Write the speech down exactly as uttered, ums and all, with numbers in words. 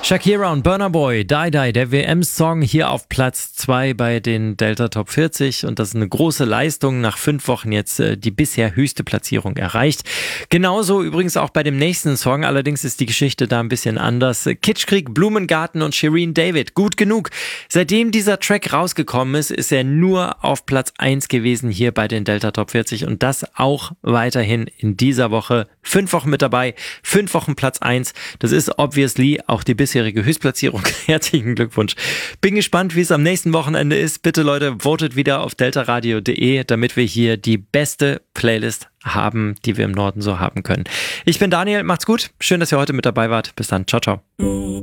Shakira und Burna Boy, Die Die, der W M-Song hier auf Platz zwei bei den Delta Top vierzig, und das ist eine große Leistung, nach fünf Wochen jetzt äh, die bisher höchste Platzierung erreicht. Genauso übrigens auch bei dem nächsten Song, allerdings ist die Geschichte da ein bisschen anders. Kitschkrieg, Blumengarten und Shireen David, Gut genug. Seitdem dieser Track rausgekommen ist, ist er nur auf Platz eins gewesen hier bei den Delta Top vierzig, und das auch weiterhin in dieser Woche. Fünf Wochen mit dabei, fünf Wochen Platz eins. Das ist obviously auch die bisherige Höchstplatzierung. Herzlichen Glückwunsch. Bin gespannt, wie es am nächsten Wochenende ist. Bitte Leute, votet wieder auf deltaradio punkt de, damit wir hier die beste Playlist haben, die wir im Norden so haben können. Ich bin Daniel, macht's gut. Schön, dass ihr heute mit dabei wart. Bis dann. Ciao, ciao.